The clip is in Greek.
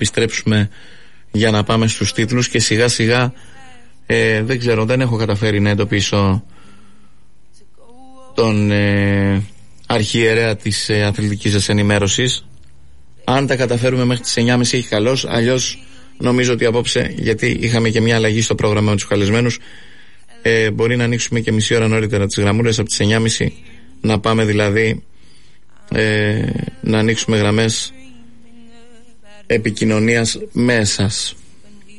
επιστρέψουμε για να πάμε στους τίτλους και σιγά σιγά δεν ξέρω, δεν έχω καταφέρει να εντοπίσω τον αρχιερέα της αθλητικής σας ενημέρωσης. Αν τα καταφέρουμε μέχρι τις 9.30 έχει καλώς, αλλιώς νομίζω ότι απόψε, γιατί είχαμε και μια αλλαγή στο πρόγραμμα με τους καλεσμένους, μπορεί να ανοίξουμε και μισή ώρα νωρίτερα τις γραμμούρες από τις 9.30, να πάμε δηλαδή να ανοίξουμε γραμμές επικοινωνίας με εσάς.